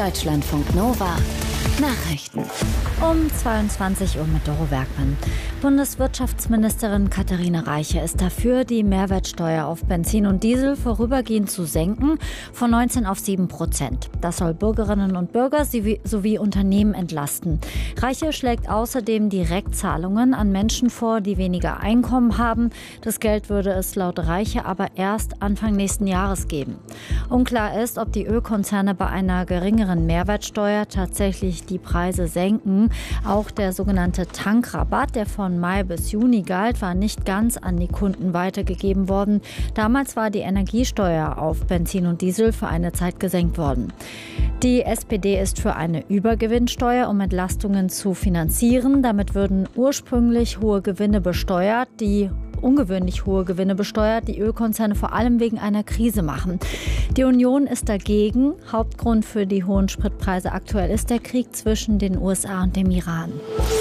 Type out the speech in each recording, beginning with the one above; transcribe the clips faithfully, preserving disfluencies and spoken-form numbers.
Deutschlandfunk Nova Nachrichten. Um zweiundzwanzig Uhr mit Doro Werkmann. Bundeswirtschaftsministerin Katharina Reiche ist dafür, die Mehrwertsteuer auf Benzin und Diesel vorübergehend zu senken, von neunzehn auf sieben Prozent. Das soll Bürgerinnen und Bürger sowie Unternehmen entlasten. Reiche schlägt außerdem Direktzahlungen an Menschen vor, die weniger Einkommen haben. Das Geld würde es laut Reiche aber erst Anfang nächsten Jahres geben. Unklar ist, ob die Ölkonzerne bei einer geringeren Mehrwertsteuer tatsächlich die Preise senken. Auch der sogenannte Tankrabatt, der von Mai bis Juni galt, war nicht ganz an die Kunden weitergegeben worden. Damals war die Energiesteuer auf Benzin und Diesel für eine Zeit gesenkt worden. Die S P D ist für eine Übergewinnsteuer, um Entlastungen zu finanzieren. Damit würden ursprünglich hohe Gewinne besteuert, die ungewöhnlich hohe Gewinne besteuert, die Ölkonzerne vor allem wegen einer Krise machen. Die Union ist dagegen. Hauptgrund für die hohen Spritpreise aktuell ist der Krieg zwischen den U S A und dem Iran.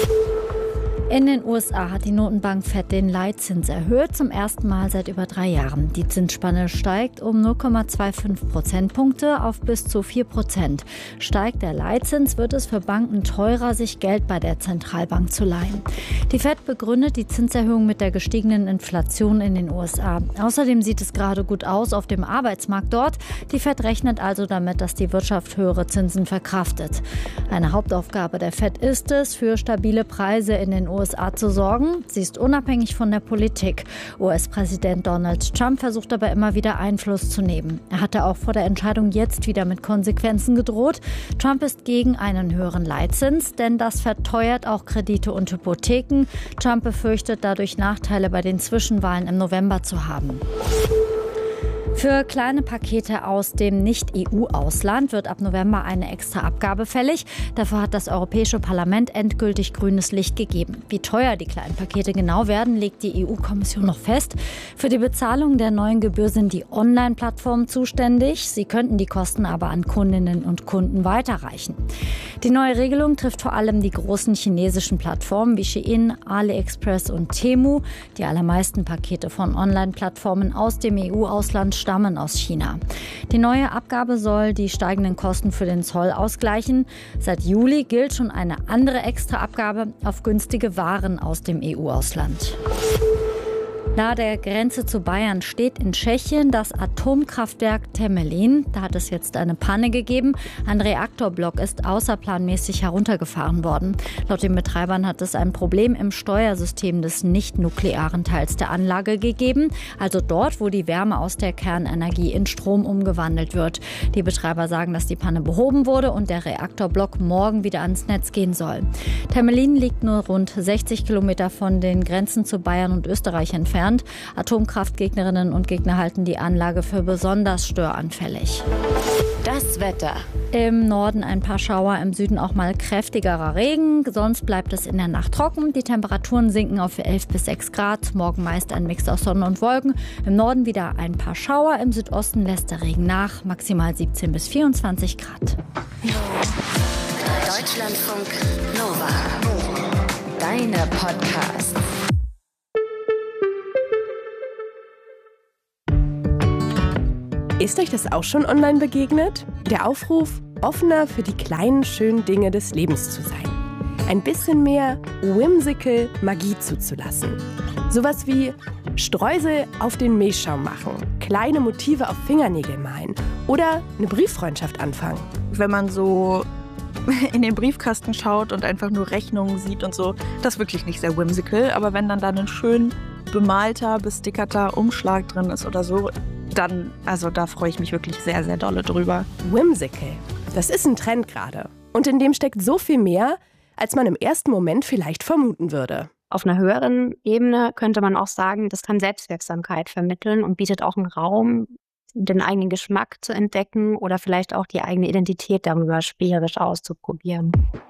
In den U S A hat die Notenbank Fed den Leitzins erhöht, zum ersten Mal seit über drei Jahren. Die Zinsspanne steigt um null Komma fünfundzwanzig Prozentpunkte auf bis zu vier Prozent. Steigt der Leitzins, wird es für Banken teurer, sich Geld bei der Zentralbank zu leihen. Die Fed begründet die Zinserhöhung mit der gestiegenen Inflation in den U S A. Außerdem sieht es gerade gut aus auf dem Arbeitsmarkt dort. Die Fed rechnet also damit, dass die Wirtschaft höhere Zinsen verkraftet. Eine Hauptaufgabe der Fed ist es, für stabile Preise in den U S A zu sorgen. Sie ist unabhängig von der Politik. U S-Präsident Donald Trump versucht aber immer wieder Einfluss zu nehmen. Er hatte auch vor der Entscheidung jetzt wieder mit Konsequenzen gedroht. Trump ist gegen einen höheren Leitzins, denn das verteuert auch Kredite und Hypotheken. Trump befürchtet dadurch Nachteile bei den Zwischenwahlen im November zu haben. Für kleine Pakete aus dem Nicht-E U-Ausland wird ab November eine extra Abgabe fällig. Dafür hat das Europäische Parlament endgültig grünes Licht gegeben. Wie teuer die kleinen Pakete genau werden, legt die E U-Kommission noch fest. Für die Bezahlung der neuen Gebühr sind die Online-Plattformen zuständig. Sie könnten die Kosten aber an Kundinnen und Kunden weiterreichen. Die neue Regelung trifft vor allem die großen chinesischen Plattformen wie Shein, AliExpress und Temu. Die allermeisten Pakete von Online-Plattformen aus dem E U-Ausland stammen aus China. Die neue Abgabe soll die steigenden Kosten für den Zoll ausgleichen. Seit Juli gilt schon eine andere Extraabgabe auf günstige Waren aus dem E U-Ausland. Nahe der Grenze zu Bayern steht in Tschechien das Atomkraftwerk Temelín. Da hat es jetzt eine Panne gegeben. Ein Reaktorblock ist außerplanmäßig heruntergefahren worden. Laut den Betreibern hat es ein Problem im Steuersystem des nicht-nuklearen Teils der Anlage gegeben. Also dort, wo die Wärme aus der Kernenergie in Strom umgewandelt wird. Die Betreiber sagen, dass die Panne behoben wurde und der Reaktorblock morgen wieder ans Netz gehen soll. Temelín liegt nur rund sechzig Kilometer von den Grenzen zu Bayern und Österreich entfernt. Atomkraftgegnerinnen und Gegner halten die Anlage für besonders störanfällig. Das Wetter. Im Norden ein paar Schauer, im Süden auch mal kräftigerer Regen. Sonst bleibt es in der Nacht trocken. Die Temperaturen sinken auf elf bis sechs Grad. Morgen meist ein Mix aus Sonne und Wolken. Im Norden wieder ein paar Schauer. Im Südosten lässt der Regen nach. Maximal siebzehn bis vierundzwanzig Grad. Deutschlandfunk Nova. Deine Podcasts. Ist euch das auch schon online begegnet? Der Aufruf, offener für die kleinen, schönen Dinge des Lebens zu sein. Ein bisschen mehr whimsical Magie zuzulassen. Sowas wie Streusel auf den Mehlschaum machen, kleine Motive auf Fingernägel malen oder eine Brieffreundschaft anfangen. Wenn man so in den Briefkasten schaut und einfach nur Rechnungen sieht und so, das ist wirklich nicht sehr whimsical. Aber wenn dann da ein schön bemalter, bestickerter Umschlag drin ist oder so, dann, also da freue ich mich wirklich sehr, sehr dolle drüber. Whimsical, das ist ein Trend gerade. Und in dem steckt so viel mehr, als man im ersten Moment vielleicht vermuten würde. Auf einer höheren Ebene könnte man auch sagen, das kann Selbstwirksamkeit vermitteln und bietet auch einen Raum, den eigenen Geschmack zu entdecken oder vielleicht auch die eigene Identität darüber spielerisch auszuprobieren.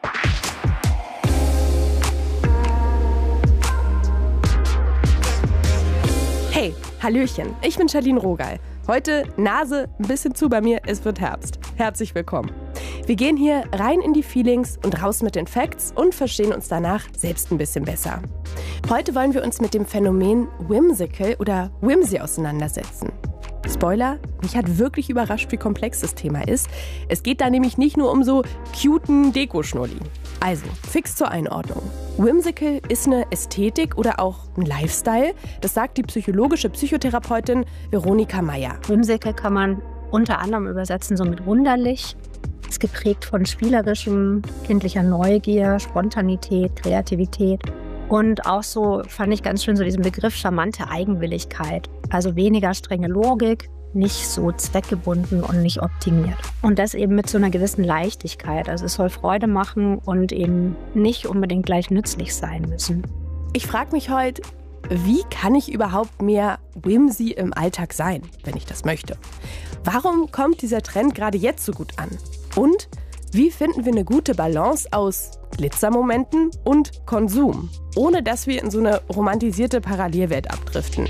Hey, Hallöchen, ich bin Charlene Rogal. Heute Nase ein bisschen zu bei mir, es wird Herbst. Herzlich willkommen. Wir gehen hier rein in die Feelings und raus mit den Facts und verstehen uns danach selbst ein bisschen besser. Heute wollen wir uns mit dem Phänomen Whimsical oder Whimsy auseinandersetzen. Spoiler, mich hat wirklich überrascht, wie komplex das Thema ist. Es geht da nämlich nicht nur um so cuten Dekoschnulli. Also, fix zur Einordnung. Whimsical ist eine Ästhetik oder auch ein Lifestyle. Das sagt die psychologische Psychotherapeutin Veronika Meyer. Whimsical kann man unter anderem übersetzen so mit wunderlich. Ist geprägt von spielerischem, kindlicher Neugier, Spontanität, Kreativität. Und auch so fand ich ganz schön so diesen Begriff charmante Eigenwilligkeit. Also weniger strenge Logik, nicht so zweckgebunden und nicht optimiert. Und das eben mit so einer gewissen Leichtigkeit. Also es soll Freude machen und eben nicht unbedingt gleich nützlich sein müssen. Ich frage mich heute, wie kann ich überhaupt mehr Whimsy im Alltag sein, wenn ich das möchte? Warum kommt dieser Trend gerade jetzt so gut an? Und wie finden wir eine gute Balance aus Glitzermomenten und Konsum, ohne dass wir in so eine romantisierte Parallelwelt abdriften?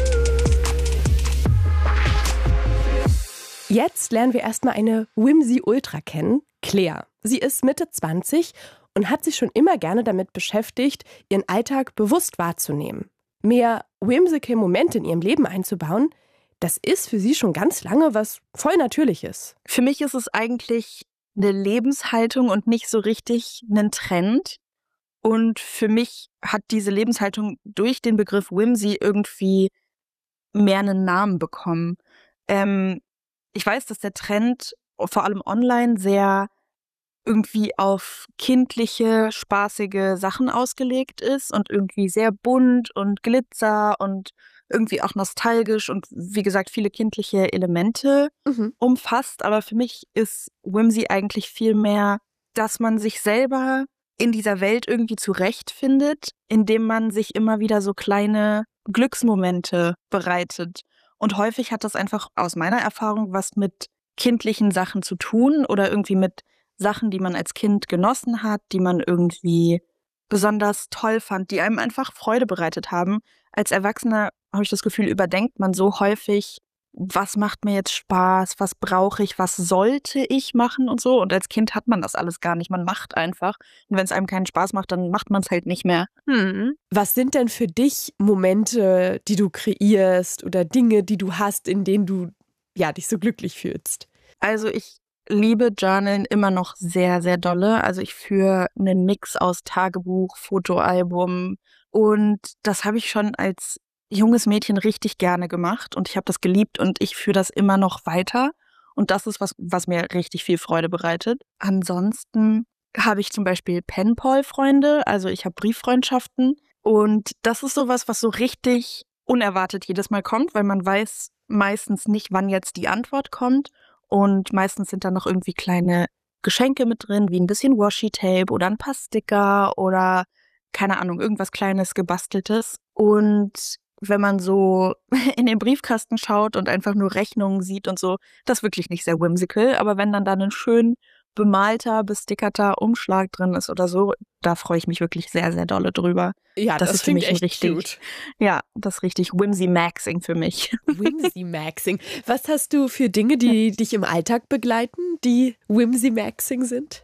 Jetzt lernen wir erstmal eine Whimsy Ultra kennen, Claire. Sie ist Mitte zwanzig und hat sich schon immer gerne damit beschäftigt, ihren Alltag bewusst wahrzunehmen. Mehr whimsical Momente in ihrem Leben einzubauen, das ist für sie schon ganz lange was voll Natürliches. Für mich ist es eigentlich eine Lebenshaltung und nicht so richtig ein Trend. Und für mich hat diese Lebenshaltung durch den Begriff Whimsy irgendwie mehr einen Namen bekommen. Ähm, ich weiß, dass der Trend vor allem online sehr irgendwie auf kindliche, spaßige Sachen ausgelegt ist und irgendwie sehr bunt und Glitzer und irgendwie auch nostalgisch und wie gesagt viele kindliche Elemente mhm. umfasst. Aber für mich ist Whimsy eigentlich viel mehr, dass man sich selber in dieser Welt irgendwie zurechtfindet, indem man sich immer wieder so kleine Glücksmomente bereitet. Und häufig hat das einfach aus meiner Erfahrung was mit kindlichen Sachen zu tun oder irgendwie mit Sachen, die man als Kind genossen hat, die man irgendwie besonders toll fand, die einem einfach Freude bereitet haben. Als Erwachsener habe ich das Gefühl, überdenkt man so häufig, was macht mir jetzt Spaß, was brauche ich, was sollte ich machen und so. Und als Kind hat man das alles gar nicht. Man macht einfach. Und wenn es einem keinen Spaß macht, dann macht man es halt nicht mehr. Hm. Was sind denn für dich Momente, die du kreierst oder Dinge, die du hast, in denen du ja, dich so glücklich fühlst? Also ich liebe Journalen immer noch sehr, sehr dolle. Also ich führe einen Mix aus Tagebuch, Fotoalbum und das habe ich schon als junges Mädchen richtig gerne gemacht und ich habe das geliebt und ich führe das immer noch weiter und das ist was, was mir richtig viel Freude bereitet. Ansonsten habe ich zum Beispiel Pen-Pal-Freunde, also ich habe Brieffreundschaften und das ist sowas, was so richtig unerwartet jedes Mal kommt, weil man weiß meistens nicht, wann jetzt die Antwort kommt. Und meistens sind da noch irgendwie kleine Geschenke mit drin, wie ein bisschen Washi-Tape oder ein paar Sticker oder, keine Ahnung, irgendwas Kleines, Gebasteltes. Und wenn man so in den Briefkasten schaut und einfach nur Rechnungen sieht und so, das ist wirklich nicht sehr whimsical. Aber wenn dann da ein schön bemalter, bestickerter Umschlag drin ist oder so, da freue ich mich wirklich sehr, sehr dolle drüber. Ja, das, das ist für mich echt richtig, cute. Ja, das ist richtig Whimsy-Maxing für mich. Whimsy-Maxing. Was hast du für Dinge, die dich im Alltag begleiten, die Whimsy-Maxing sind?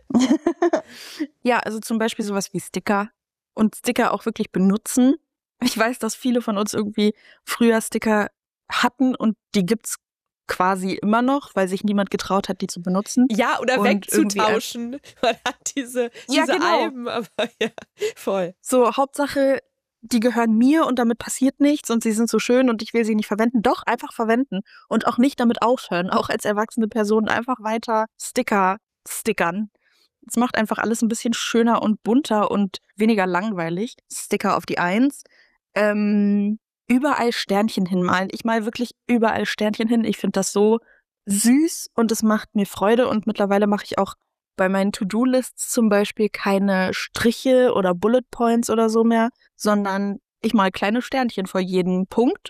Ja, also zum Beispiel sowas wie Sticker und Sticker auch wirklich benutzen. Ich weiß, dass viele von uns irgendwie früher Sticker hatten und die gibt's quasi immer noch, weil sich niemand getraut hat, die zu benutzen. Ja, oder und wegzutauschen. Man hat diese, diese ja, genau. Alben, aber ja, voll. So, Hauptsache, die gehören mir und damit passiert nichts und sie sind so schön und ich will sie nicht verwenden. Doch, einfach verwenden und auch nicht damit aufhören. Auch als erwachsene Person einfach weiter Sticker stickern. Es macht einfach alles ein bisschen schöner und bunter und weniger langweilig. Sticker auf die Eins. Ähm... Überall Sternchen hinmalen. Ich mal wirklich überall Sternchen hin. Ich finde das so süß und es macht mir Freude. Und mittlerweile mache ich auch bei meinen To-Do-Lists zum Beispiel keine Striche oder Bullet Points oder so mehr, sondern ich mal kleine Sternchen vor jeden Punkt.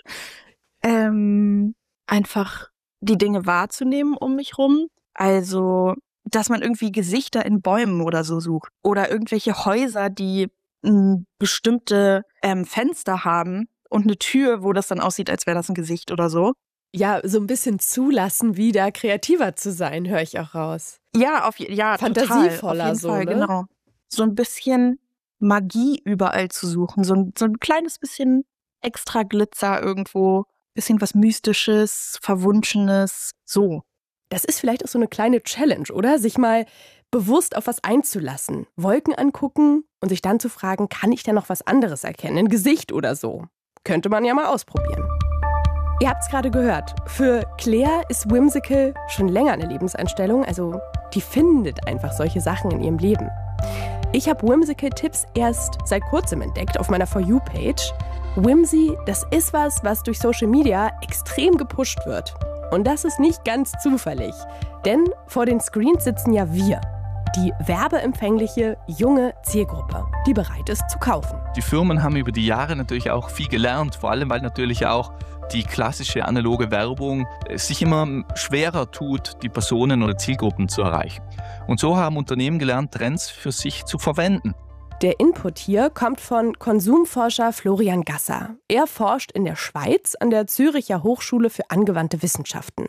Ähm, einfach die Dinge wahrzunehmen um mich rum. Also, dass man irgendwie Gesichter in Bäumen oder so sucht. Oder irgendwelche Häuser, die m, bestimmte ähm, Fenster haben. Und eine Tür, wo das dann aussieht, als wäre das ein Gesicht oder so. Ja, so ein bisschen zulassen, wieder kreativer zu sein, höre ich auch raus. Ja, auf ja, fantasievoller total, auf jeden so, Fall, ne? Genau. So ein bisschen Magie überall zu suchen, so ein, so ein kleines bisschen extra Glitzer irgendwo bisschen was Mystisches, Verwunschenes, so. Das ist vielleicht auch so eine kleine Challenge, oder? Sich mal bewusst auf was einzulassen, Wolken angucken und sich dann zu fragen, kann ich da noch was anderes erkennen, ein Gesicht oder so? Könnte man ja mal ausprobieren. Ihr habt es gerade gehört, für Claire ist Whimsical schon länger eine Lebenseinstellung, also die findet einfach solche Sachen in ihrem Leben. Ich habe Whimsical-Tipps erst seit kurzem entdeckt auf meiner For You-Page. Whimsy, das ist was, was durch Social Media extrem gepusht wird. Und das ist nicht ganz zufällig, denn vor den Screens sitzen ja wir. Die werbeempfängliche, junge Zielgruppe, die bereit ist zu kaufen. Die Firmen haben über die Jahre natürlich auch viel gelernt, vor allem weil natürlich auch die klassische analoge Werbung sich immer schwerer tut, die Personen oder Zielgruppen zu erreichen. Und so haben Unternehmen gelernt, Trends für sich zu verwenden. Der Input hier kommt von Konsumforscher Florian Gasser. Er forscht in der Schweiz an der Züricher Hochschule für angewandte Wissenschaften.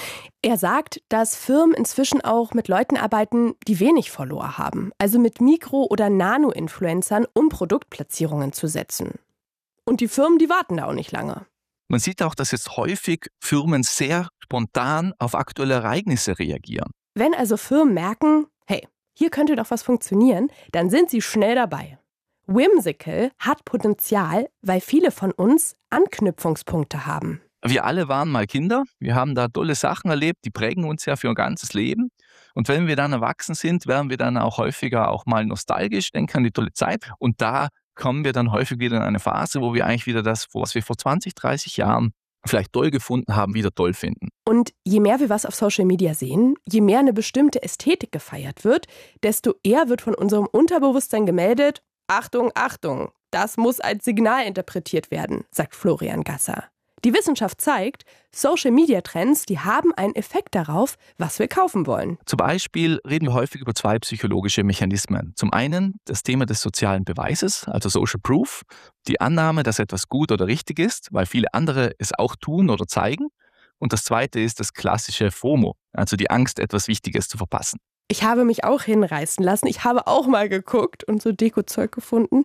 Er sagt, dass Firmen inzwischen auch mit Leuten arbeiten, die wenig Follower haben, also mit Mikro- oder Nano-Influencern, um Produktplatzierungen zu setzen. Und die Firmen, die warten da auch nicht lange. Man sieht auch, dass jetzt häufig Firmen sehr spontan auf aktuelle Ereignisse reagieren. Wenn also Firmen merken, hey, hier könnte doch was funktionieren, dann sind sie schnell dabei. Whimsical hat Potenzial, weil viele von uns Anknüpfungspunkte haben. Wir alle waren mal Kinder, wir haben da tolle Sachen erlebt, die prägen uns ja für ein ganzes Leben. Und wenn wir dann erwachsen sind, werden wir dann auch häufiger auch mal nostalgisch, denken an die tolle Zeit. Und da kommen wir dann häufig wieder in eine Phase, wo wir eigentlich wieder das, was wir vor zwanzig, dreißig Jahren vielleicht toll gefunden haben, wieder toll finden. Und je mehr wir was auf Social Media sehen, je mehr eine bestimmte Ästhetik gefeiert wird, desto eher wird von unserem Unterbewusstsein gemeldet, Achtung, Achtung, das muss als Signal interpretiert werden, sagt Florian Gasser. Die Wissenschaft zeigt, Social-Media-Trends, die haben einen Effekt darauf, was wir kaufen wollen. Zum Beispiel reden wir häufig über zwei psychologische Mechanismen. Zum einen das Thema des sozialen Beweises, also Social Proof, die Annahme, dass etwas gut oder richtig ist, weil viele andere es auch tun oder zeigen. Und das zweite ist das klassische FOMO, also die Angst, etwas Wichtiges zu verpassen. Ich habe mich auch hinreißen lassen. Ich habe auch mal geguckt und so Dekozeug gefunden.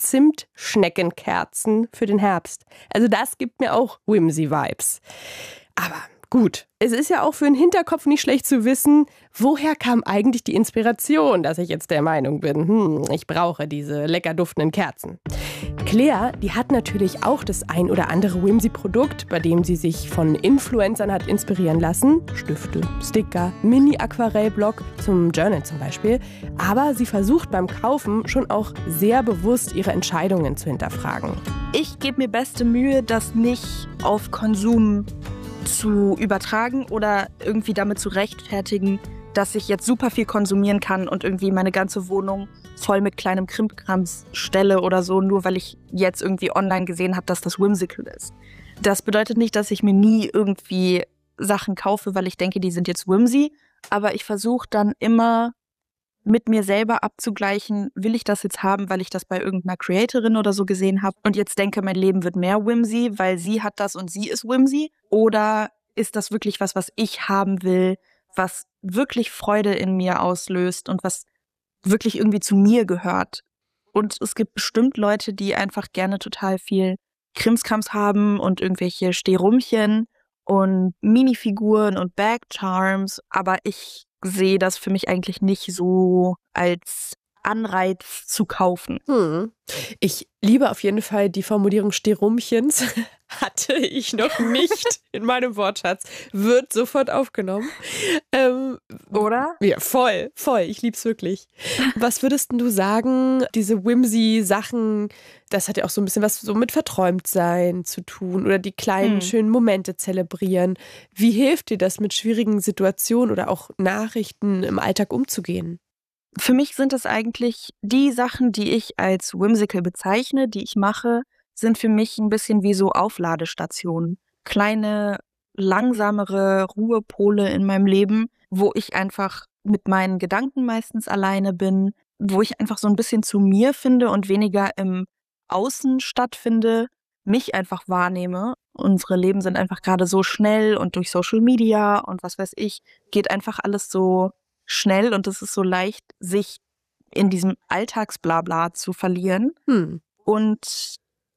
Zimtschneckenkerzen für den Herbst. Also das gibt mir auch Whimsy-Vibes. Aber gut, es ist ja auch für den Hinterkopf nicht schlecht zu wissen, woher kam eigentlich die Inspiration, dass ich jetzt der Meinung bin, hm, ich brauche diese lecker duftenden Kerzen. Claire, die hat natürlich auch das ein oder andere Whimsy-Produkt, bei dem sie sich von Influencern hat inspirieren lassen. Stifte, Sticker, Mini-Aquarellblock zum Journal zum Beispiel. Aber sie versucht beim Kaufen schon auch sehr bewusst ihre Entscheidungen zu hinterfragen. Ich gebe mir beste Mühe, das nicht auf Konsum zu übertragen oder irgendwie damit zu rechtfertigen, dass ich jetzt super viel konsumieren kann und irgendwie meine ganze Wohnung voll mit kleinem Krimkrams stelle oder so, nur weil ich jetzt irgendwie online gesehen habe, dass das Whimsical ist. Das bedeutet nicht, dass ich mir nie irgendwie Sachen kaufe, weil ich denke, die sind jetzt whimsy, aber ich versuche dann immer mit mir selber abzugleichen, will ich das jetzt haben, weil ich das bei irgendeiner Creatorin oder so gesehen habe und jetzt denke, mein Leben wird mehr whimsy, weil sie hat das und sie ist whimsy, oder ist das wirklich was, was ich haben will, was wirklich Freude in mir auslöst und was wirklich irgendwie zu mir gehört. Und es gibt bestimmt Leute, die einfach gerne total viel Krimskrams haben und irgendwelche Stehrumchen und Minifiguren und Bagcharms, aber ich sehe das für mich eigentlich nicht so als Anreiz zu kaufen. Hm. Ich liebe auf jeden Fall die Formulierung Stehrumchens. Hatte ich noch nicht in meinem Wortschatz. Wird sofort aufgenommen. Ähm, Oder? Ja, voll, voll. Ich lieb's wirklich. Was würdest du sagen, diese Whimsy-Sachen, das hat ja auch so ein bisschen was so mit Verträumtsein zu tun oder die kleinen, hm. schönen Momente zelebrieren. Wie hilft dir das, mit schwierigen Situationen oder auch Nachrichten im Alltag umzugehen? Für mich sind es eigentlich die Sachen, die ich als whimsical bezeichne, die ich mache, sind für mich ein bisschen wie so Aufladestationen. Kleine, langsamere Ruhepole in meinem Leben, wo ich einfach mit meinen Gedanken meistens alleine bin, wo ich einfach so ein bisschen zu mir finde und weniger im Außen stattfinde, mich einfach wahrnehme. Unsere Leben sind einfach gerade so schnell und durch Social Media und was weiß ich, geht einfach alles so schnell und es ist so leicht, sich in diesem Alltagsblabla zu verlieren. Hm. Und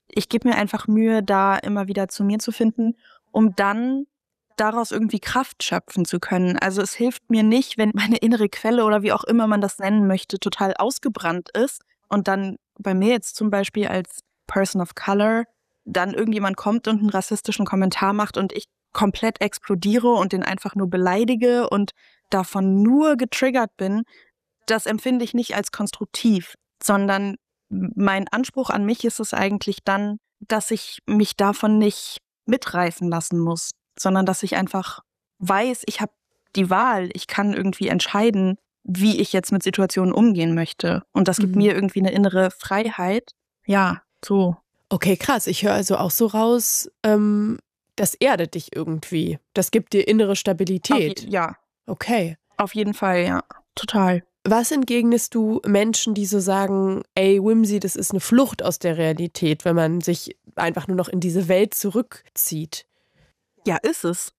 ich gebe mir einfach Mühe, da immer wieder zu mir zu finden, um dann daraus irgendwie Kraft schöpfen zu können. Also es hilft mir nicht, wenn meine innere Quelle oder wie auch immer man das nennen möchte, total ausgebrannt ist und dann bei mir jetzt zum Beispiel als Person of Color dann irgendjemand kommt und einen rassistischen Kommentar macht und ich komplett explodiere und den einfach nur beleidige und davon nur getriggert bin. Das empfinde ich nicht als konstruktiv, sondern mein Anspruch an mich ist es eigentlich dann, dass ich mich davon nicht mitreißen lassen muss, sondern dass ich einfach weiß, ich habe die Wahl, ich kann irgendwie entscheiden, wie ich jetzt mit Situationen umgehen möchte. Und das gibt mhm. mir irgendwie eine innere Freiheit. Ja, so. Okay, krass. Ich höre also auch so raus, ähm, das erdet dich irgendwie. Das gibt dir innere Stabilität. Je- ja. Okay. Auf jeden Fall, ja. Total. Was entgegnest du Menschen, die so sagen, ey, Whimsy, das ist eine Flucht aus der Realität, wenn man sich einfach nur noch in diese Welt zurückzieht? Ja, ist es.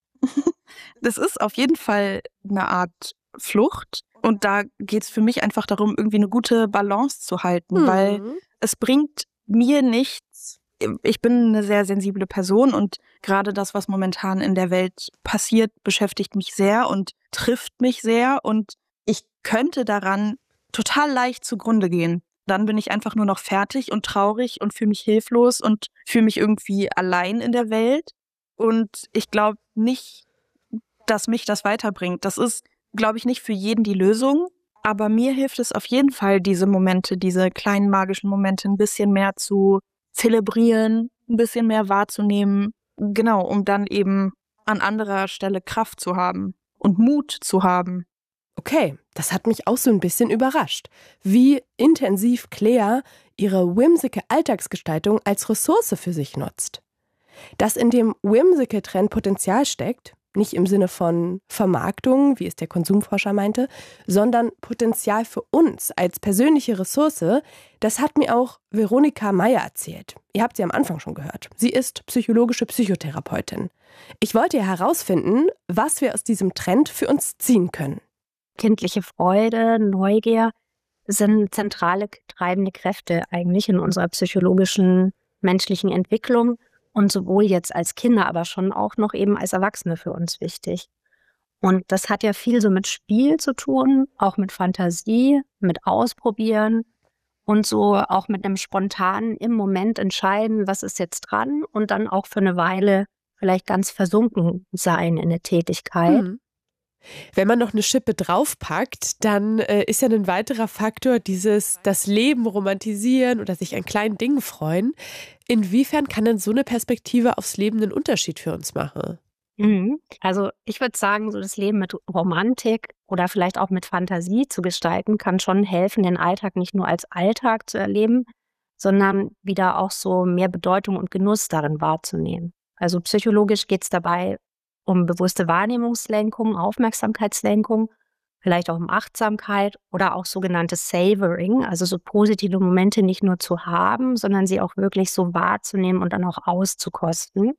Das ist auf jeden Fall eine Art Flucht. Und da geht es für mich einfach darum, irgendwie eine gute Balance zu halten, mhm. weil es bringt mir nichts. Ich bin eine sehr sensible Person und gerade das, was momentan in der Welt passiert, beschäftigt mich sehr und trifft mich sehr und ich könnte daran total leicht zugrunde gehen. Dann bin ich einfach nur noch fertig und traurig und fühle mich hilflos und fühle mich irgendwie allein in der Welt. Und ich glaube nicht, dass mich das weiterbringt. Das ist, glaube ich, nicht für jeden die Lösung. Aber mir hilft es auf jeden Fall, diese Momente, diese kleinen magischen Momente ein bisschen mehr zu zelebrieren, ein bisschen mehr wahrzunehmen. Genau, um dann eben an anderer Stelle Kraft zu haben und Mut zu haben. Okay, das hat mich auch so ein bisschen überrascht, wie intensiv Claire ihre whimsical Alltagsgestaltung als Ressource für sich nutzt. Dass in dem Whimsical-Trend Potenzial steckt, nicht im Sinne von Vermarktung, wie es der Konsumforscher meinte, sondern Potenzial für uns als persönliche Ressource, das hat mir auch Veronika Meyer erzählt. Ihr habt sie am Anfang schon gehört. Sie ist psychologische Psychotherapeutin. Ich wollte ja herausfinden, was wir aus diesem Trend für uns ziehen können. Kindliche Freude, Neugier sind zentrale treibende Kräfte eigentlich in unserer psychologischen, menschlichen Entwicklung und sowohl jetzt als Kinder, aber schon auch noch eben als Erwachsene für uns wichtig. Und das hat ja viel so mit Spiel zu tun, auch mit Fantasie, mit Ausprobieren und so auch mit einem spontanen im Moment entscheiden, was ist jetzt dran und dann auch für eine Weile vielleicht ganz versunken sein in der Tätigkeit. Mhm. Wenn man noch eine Schippe draufpackt, dann äh, ist ja ein weiterer Faktor dieses das Leben romantisieren oder sich an kleinen Dingen freuen. Inwiefern kann denn so eine Perspektive aufs Leben einen Unterschied für uns machen? Mhm. Also ich würde sagen, so das Leben mit Romantik oder vielleicht auch mit Fantasie zu gestalten, kann schon helfen, den Alltag nicht nur als Alltag zu erleben, sondern wieder auch so mehr Bedeutung und Genuss darin wahrzunehmen. Also psychologisch geht es dabei um bewusste Wahrnehmungslenkung, Aufmerksamkeitslenkung, vielleicht auch um Achtsamkeit oder auch sogenanntes Savoring, also so positive Momente nicht nur zu haben, sondern sie auch wirklich so wahrzunehmen und dann auch auszukosten.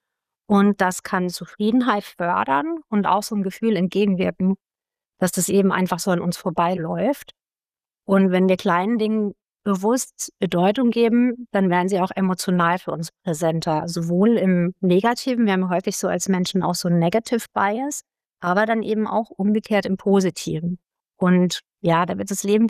Und das kann Zufriedenheit fördern und auch so ein Gefühl entgegenwirken, dass das eben einfach so an uns vorbeiläuft. Und wenn wir kleinen Dingen bewusst Bedeutung geben, dann werden sie auch emotional für uns präsenter. Sowohl im Negativen, wir haben häufig so als Menschen auch so einen Negative Bias, aber dann eben auch umgekehrt im Positiven. Und ja, da wird das Leben